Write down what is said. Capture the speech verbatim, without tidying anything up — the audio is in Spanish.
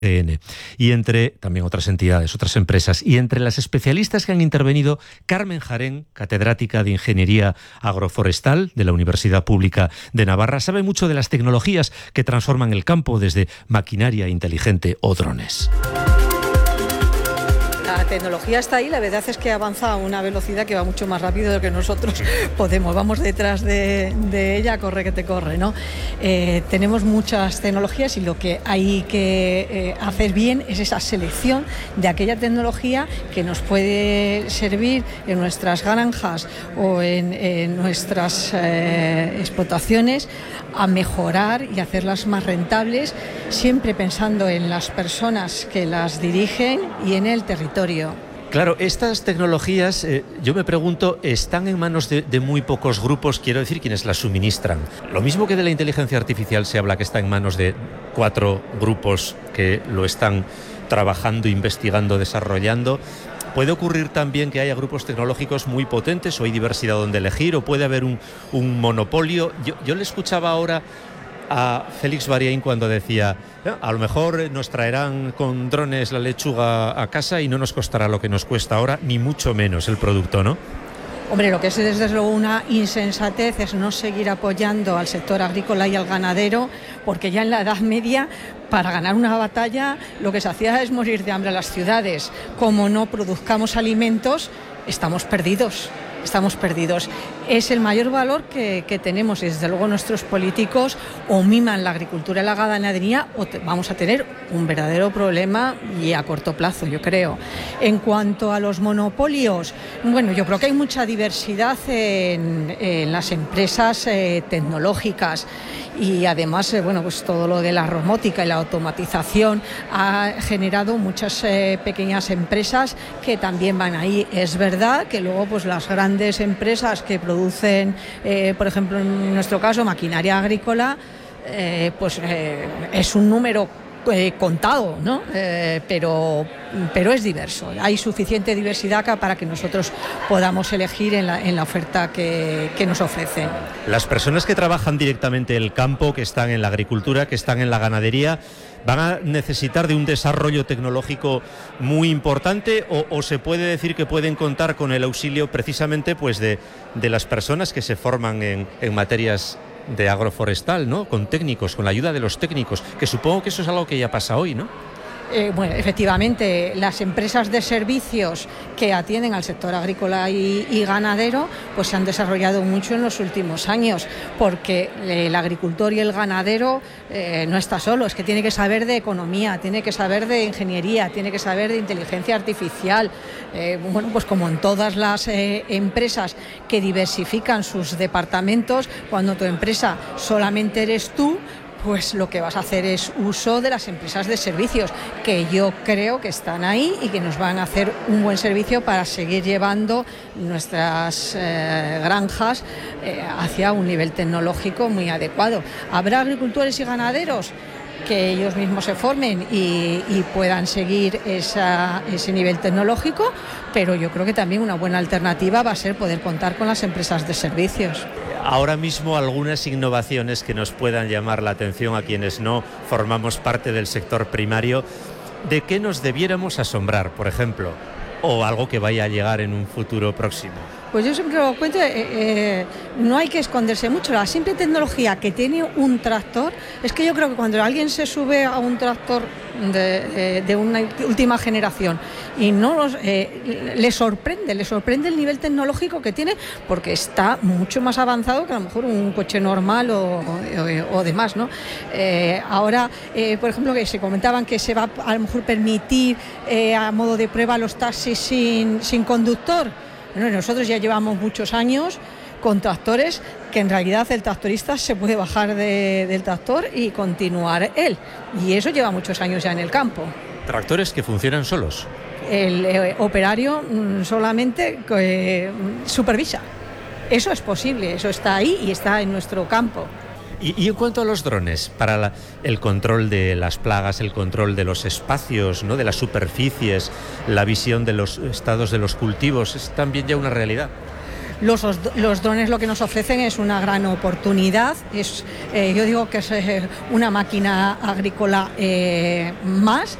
E N, y entre también otras entidades, otras empresas, y entre las especialistas que han intervenido, Carmen Jarén, catedrática de Ingeniería Agroforestal de la Universidad Pública de Navarra, sabe mucho de las tecnologías que transforman el campo, desde maquinaria inteligente o drones. La tecnología está ahí, la verdad es que avanza a una velocidad que va mucho más rápido de lo que nosotros podemos. Vamos detrás de, de ella, corre que te corre, ¿no? Eh, tenemos muchas tecnologías y lo que hay que eh, hacer bien es esa selección de aquella tecnología que nos puede servir en nuestras granjas o en, en nuestras eh, explotaciones a mejorar y hacerlas más rentables, siempre pensando en las personas que las dirigen y en el territorio. Claro, estas tecnologías, eh, yo me pregunto, ¿están en manos de, de muy pocos grupos? Quiero decir, quienes las suministran. Lo mismo que de la inteligencia artificial se habla que está en manos de cuatro grupos que lo están trabajando, investigando, desarrollando. ¿Puede ocurrir también que haya grupos tecnológicos muy potentes, o hay diversidad donde elegir, o puede haber un, un monopolio? Yo, yo le escuchaba ahora a Félix Bariain cuando decía, a lo mejor nos traerán con drones la lechuga a casa y no nos costará lo que nos cuesta ahora, ni mucho menos el producto, ¿no? Hombre, lo que es desde luego una insensatez es no seguir apoyando al sector agrícola y al ganadero, porque ya en la Edad Media, para ganar una batalla, lo que se hacía es morir de hambre a las ciudades. Como no produzcamos alimentos, estamos perdidos. Estamos perdidos. Es el mayor valor que, que tenemos, y desde luego nuestros políticos o miman la agricultura y la ganadería, o te, vamos a tener un verdadero problema, y a corto plazo, yo creo. En cuanto a los monopolios, bueno, yo creo que hay mucha diversidad en, en las empresas eh, tecnológicas, y además, eh, bueno, pues todo lo de la robótica y la automatización ha generado muchas eh, pequeñas empresas que también van ahí. Es verdad que luego, pues las grandes empresas que producen, eh, por ejemplo, en nuestro caso, maquinaria agrícola, eh, pues eh, es un número eh, contado, ¿no? Eh, pero, pero es diverso. Hay suficiente diversidad para que nosotros podamos elegir en la, en la oferta que, que nos ofrecen. Las personas que trabajan directamente el campo, que están en la agricultura, que están en la ganadería, ¿van a necesitar de un desarrollo tecnológico muy importante, o, o se puede decir que pueden contar con el auxilio precisamente pues de, de las personas que se forman en, en materias de agroforestal, ¿no? Con técnicos, con la ayuda de los técnicos, que supongo que eso es algo que ya pasa hoy, ¿no? Eh, bueno, efectivamente, las empresas de servicios que atienden al sector agrícola y, y ganadero pues se han desarrollado mucho en los últimos años, porque el agricultor y el ganadero eh, no está solo, es que tiene que saber de economía, tiene que saber de ingeniería, tiene que saber de inteligencia artificial. Eh, bueno, pues como en todas las eh, empresas que diversifican sus departamentos, cuando tu empresa solamente eres tú, pues lo que vas a hacer es uso de las empresas de servicios, que yo creo que están ahí y que nos van a hacer un buen servicio para seguir llevando nuestras eh, granjas eh, hacia un nivel tecnológico muy adecuado. ¿Habrá agricultores y ganaderos que ellos mismos se formen y, y puedan seguir esa, ese nivel tecnológico? Pero yo creo que también una buena alternativa va a ser poder contar con las empresas de servicios. Ahora mismo, algunas innovaciones que nos puedan llamar la atención a quienes no formamos parte del sector primario, ¿de qué nos debiéramos asombrar, por ejemplo? O algo que vaya a llegar en un futuro próximo. Pues yo siempre lo cuento, eh, eh, no hay que esconderse mucho. La simple tecnología que tiene un tractor, es que yo creo que cuando alguien se sube a un tractor de, eh, de una última generación y no los, eh, le sorprende, le sorprende el nivel tecnológico que tiene, porque está mucho más avanzado que a lo mejor un coche normal o, o, o demás, ¿no? Eh, ahora, eh, por ejemplo, que se comentaban que se va a lo mejor permitir eh, a modo de prueba los taxis sin, sin conductor. Bueno, nosotros ya llevamos muchos años con tractores que en realidad el tractorista se puede bajar de, del tractor y continuar él. Y eso lleva muchos años ya en el campo. ¿Tractores que funcionan solos? El eh, operario mm, solamente eh, supervisa. Eso es posible, eso está ahí y está en nuestro campo. Y, y en cuanto a los drones, para la, el control de las plagas, el control de los espacios, ¿no? De las superficies, la visión de los estados de los cultivos, ¿es también ya una realidad? Los, los drones lo que nos ofrecen es una gran oportunidad. Es, eh, yo digo que es eh, una máquina agrícola eh, más